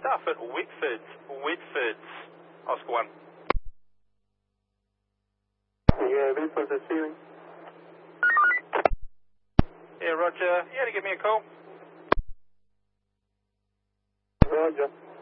staff at Whitfords, Oscar 1. Yeah, Whitfords receiving. Yeah, Roger. You had to give me a call. Roger.